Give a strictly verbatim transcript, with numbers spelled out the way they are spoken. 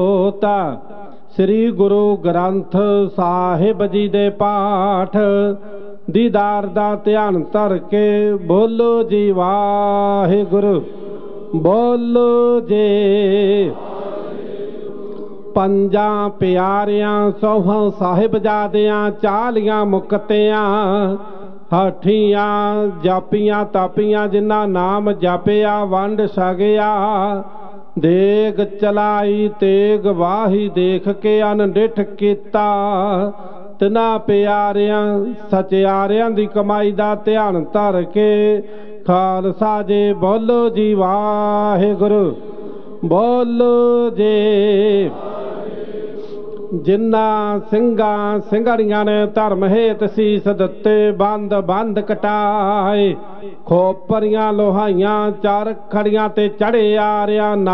ਹੋਤਾ श्री गुरु ग्रंथ साहिब जी दे पाठ दीदार दा ध्यान धर के बोलो जी वाहिगुरु बोलो जे। पंजा प्यारियां सौहां साहिबजादियां चालियां मुक्तियां हाठियां जापियां तापियां जिन्ना नाम जापिया वंड छगिया देग चलाई तेग वाही देख के अनडिठ कीता तिना प्यारियां सचियारियां दी कमाई दा ध्यान धर के खालसा जे बोलो जी वाहिगुरु बोलो जे। जिन्ना सिंगा सिंगड़ियां ने धर्म हेत सीस दत्ते बंद बंद कटाए खोपरियां लोहाइयां चार खड़ियां ते चढ़े आ रहा